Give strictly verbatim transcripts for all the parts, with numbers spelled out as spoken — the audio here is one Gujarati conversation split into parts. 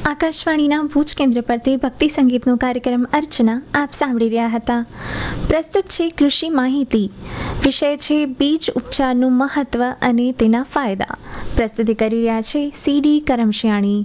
આકાશવાણીના ભુજ કેન્દ્ર પરથી ભક્તિ સંગીતનો કાર્યક્રમ અર્ચના આપ સાંભળી રહ્યા હતા. પ્રસ્તુત છે કૃષિ માહિતી. વિષય છે બીજ ઉપચારનું મહત્વ અને તેના ફાયદા. પ્રસ્તુતિ કરી રહ્યા છે સીડી કરમશિયાણી.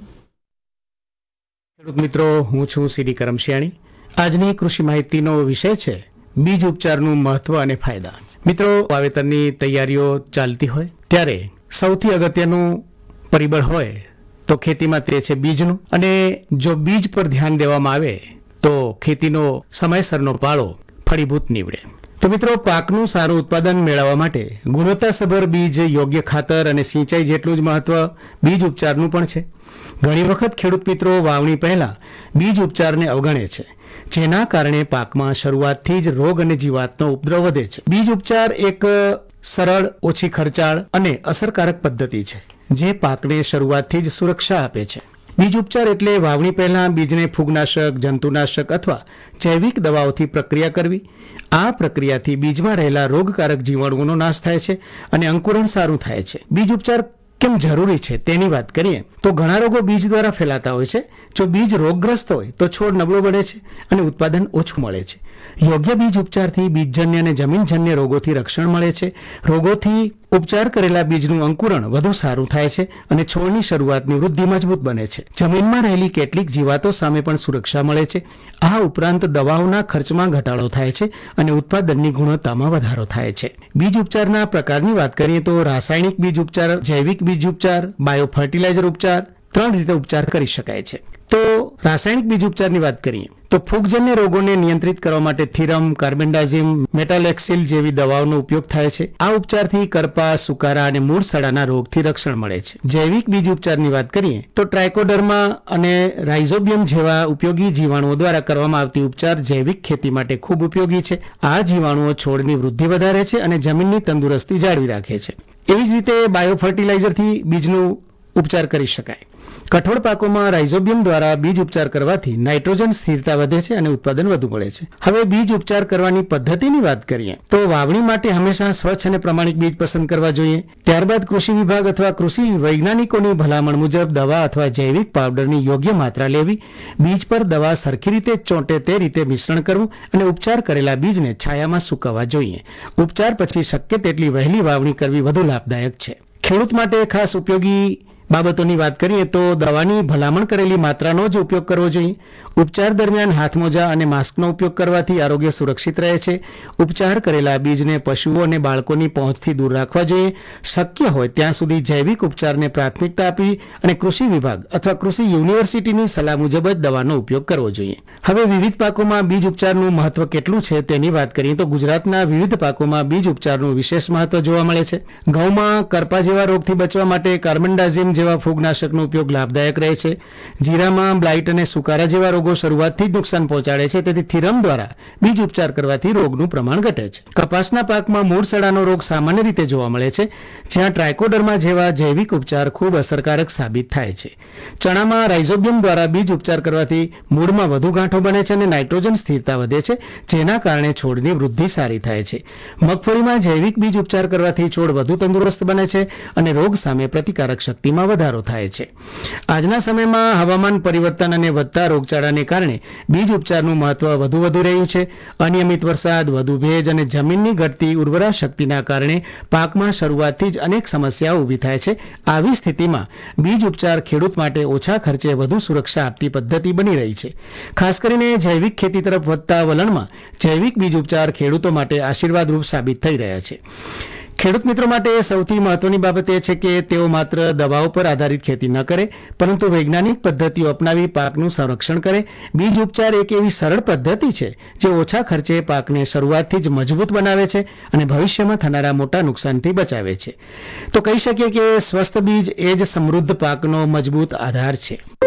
ખેડૂત મિત્રો, હું છું સીડી કરમશિયાણી. આજની કૃષિ માહિતીનો વિષય છે બીજ ઉપચારનું મહત્વ અને ફાયદા. મિત્રો, વાવેતરની તૈયારીઓ ચાલતી હોય ત્યારે સૌથી અગત્યનું પરિબળ હોય તો ખેતીમાં તે છે બીજનું. અને જો બીજ પર ધ્યાન દેવામાં આવે તો ખેતીનો સમયસરનો પાળો ફળીભૂત નીવડે. તો મિત્રો, પાકનું સારું ઉત્પાદન મેળવવા માટે ગુણવત્તાસભર બીજ, યોગ્ય ખાતર અને સિંચાઈ જેટલું જ મહત્વ બીજ ઉપચારનું પણ છે. ઘણી વખત ખેડૂત મિત્રો વાવણી પહેલા બીજ ઉપચારને અવગણે છે, જેના કારણે પાકમાં શરૂઆતથી જ રોગ અને જીવાતનો ઉપદ્રવ વધે છે. બીજ ઉપચાર એક સરળ, ઓછી ખર્ચાળ અને અસરકારક પદ્ધતિ છે જે પાકને શરૂઆતથી જ સુરક્ષા આપે છે. બીજ ઉપચાર એટલે વાવણી પહેલા બીજને ફૂગનાશક, જંતુનાશક અથવા જૈવિક દવાઓથી પ્રક્રિયા કરવી. આ પ્રક્રિયાથી બીજમાં રહેલા રોગકારક જીવાણુઓનો નાશ થાય છે અને અંકુરણ સારું થાય છે. બીજ ઉપચાર કેમ જરૂરી છે તેની વાત કરીએ તો ઘણા રોગો બીજ દ્વારા ફેલાતા હોય છે. જો બીજ રોગગ્રસ્ત હોય તો છોડ નબળો બને છે અને ઉત્પાદન ઓછું મળે છે. યોગ્ય બીજ ઉપચારથી બીજજન્ય અને જમીનજન્ય રોગોથી રક્ષણ મળે છે. રોગોથી ઉપચાર કરેલા બીજનું અંકુરણ વધુ સારું થાય છે અને છોડની શરૂઆતની વૃદ્ધિ મજબૂત બને છે. જમીનમાં રહેલી કેટલીક જીવાતો સામે પણ સુરક્ષા મળે છે. આ ઉપરાંત દવાઓના ખર્ચમાં ઘટાડો થાય છે અને ઉત્પાદનની ગુણવત્તામાં વધારો થાય છે. બીજ ઉપચારના પ્રકારની વાત કરીએ તો રાસાયણિક બીજ ઉપચાર, જૈવિક બીજ ઉપચાર, બાયો ફર્ટિલાઇઝર ઉપચાર, ત્રણ રીતે ઉપચાર કરી શકાય છે. તો રાસાયણિક બીજ ઉપચારની વાત કરીએ તો ફૂગજન્ય રોગોને નિયંત્રિત કરવા માટે થીરમ, કાર્બેન્ડાઝિમ, મેટાલેક્સિલ જેવી દવાઓનો ઉપયોગ થાય છે. આ ઉપચારથી કરપા, સુકારા અને મૂળ સડાના રોગથી રક્ષણ મળે છે. જૈવિક બીજ ઉપચારની વાત કરીએ તો ટ્રાઇકોડર્મા અને રાઇઝોબિયમ જેવા ઉપયોગી જીવાણુઓ દ્વારા કરવામાં આવતી ઉપચાર જૈવિક ખેતી માટે ખૂબ ઉપયોગી છે. આ જીવાણુઓ છોડની વૃદ્ધિ વધારે છે અને જમીનની તંદુરસ્તી જાળવી રાખે છે. એવી જ રીતે બાયો ફર્ટિલાઇઝરથી બીજનું ઉપચાર કરી શકાય. કઠોળ પાકોમાં રાઇઝોબિયમ દ્વારા બીજ ઉપચાર કરવાથી નાઇટ્રોજન સ્થિરતા વધે છે અને ઉત્પાદન વધુ મળે છે. હવે બીજ ઉપચાર કરવાની પદ્ધતિની વાત કરીએ તો વાવણી માટે હંમેશા સ્વચ્છ અને પ્રમાણિક બીજ પસંદ કરવા જોઈએ. ત્યારબાદ કૃષિ વિભાગ અથવા કૃષિ વૈજ્ઞાનિકોની ભલામણ મુજબ દવા અથવા જૈવિક પાવડરની યોગ્ય માત્રા લેવી. બીજ પર દવા સરખી રીતે ચોંટે તે રીતે મિશ્રણ કરવું અને ઉપચાર કરેલા બીજને છાયામાં સૂકવવા જોઈએ. ઉપચાર પછી શક્ય તેટલી વહેલી વાવણી કરવી વધુ લાભદાયક છે. ખેડૂત માટે ખાસ ઉપયોગી બાબતોની વાત કરીએ તો દવાની ભલામણ કરેલી માત્રાનો જ ઉપયોગ કરવો જોઈએ. ઉપચાર દરમિયાન હાથમોજા અને માસ્કનો ઉપયોગ કરવાથી આરોગ્ય સુરક્ષિત રહે છે. ઉપચાર કરેલા બીજને પશુઓ અને બાળકોની પહોંચથી દૂર રાખવા જોઈએ. શક્ય હોય ત્યાં સુધી જૈવિક ઉપચારને પ્રાથમિકતા આપી અને કૃષિ વિભાગ અથવા કૃષિ યુનિવર્સિટીની સલાહ મુજબ જ દવાનો ઉપયોગ કરવો જોઈએ. હવે વિવિધ પાકોમાં બીજ ઉપચારનું મહત્વ કેટલું છે તેની વાત કરીએ તો ગુજરાતના વિવિધ પાકોમાં બીજ ઉપચારનું વિશેષ મહત્વ જોવા મળે છે. ઘઉંમાં કરપા જેવા રોગથી બચવા માટે કાર્બેન્ડાઝિમ જેવા ફૂગનાશકનો ઉપયોગ લાભદાયક રહે છે. જીરામાં બ્લાઇટ અને સુકારા જેવા રોગો શરૂઆતથી જ નુકસાન પહોંચાડે છે, તેથી થીરમ દ્વારા બીજ ઉપચાર કરવાથી રોગનું પ્રમાણ ઘટે છે. કપાસના પાકમાં મૂળ સડાનો રોગ સામાન્ય રીતે જોવા મળે છે, જ્યાં ટ્રાઇકોડર્મા જેવા જૈવિક ઉપચાર ખૂબ અસરકારક સાબિત થાય છે. ચણામાં રાઇઝોબિયમ દ્વારા બીજ ઉપચાર કરવાથી મૂળમાં વધુ ગાંઠો બને છે અને નાઇટ્રોજન સ્થિરતા વધે છે, જેના કારણે છોડની વૃદ્ધિ સારી થાય છે. મગફળીમાં જૈવિક બીજ ઉપચાર કરવાથી છોડ વધુ તંદુરસ્ત બને છે અને રોગ સામે પ્રતિકારક શક્તિમાં વધારો થાય છે. આજના સમયમાં હવામાન પરિવર્તન અને વધતા રોગચાળાને કારણે બીજ ઉપચારનું મહત્વ વધુ વધી રહ્યું છે. અનિયમિત વરસાદ, વધુ ભેજ અને જમીનની ઘટતી ઉર્વરા શક્તિના કારણે પાકમાં શરૂઆતથી જ અનેક સમસ્યાઓ ઊભી થાય છે. આવી સ્થિતિમાં બીજ ઉપચાર ખેડૂત માટે ઓછા ખર્ચે વધુ સુરક્ષા આપતી પદ્ધતિ બની રહી છે. ખાસ કરીને જૈવિક ખેતી તરફ વધતા વલણમાં જૈવિક બીજ ઉપચાર ખેડૂતો માટે આશીર્વાદરૂપ સાબિત થઈ રહ્યા છે. ખેડૂત મિત્રો માટે સૌથી મહત્વની બાબત એ છે કે તેઓ માત્ર દવાઓ પર આધારિત ખેતી ન કરે, પરંતુ વૈજ્ઞાનિક પદ્ધતિઓ અપનાવી પાકનું સંરક્ષણ કરે. બીજ ઉપચાર એક એવી સરળ પદ્ધતિ છે જે ઓછા ખર્ચે પાકને શરૂઆતથી જ મજબૂત બનાવે છે અને ભવિષ્યમાં થનારા મોટા નુકસાનથી બચાવે છે. તો કહી શકીએ કે સ્વસ્થ બીજ એ જ સમૃદ્ધ પાકનો મજબૂત આધાર છે.